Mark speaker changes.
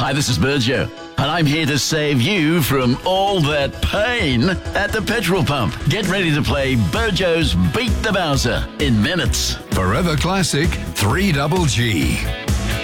Speaker 1: Hi, this is Burjo, and I'm here to save you from all that pain at the petrol pump. Get ready to play Burjo's Beat the Bowser in minutes.
Speaker 2: Forever Classic 3GG.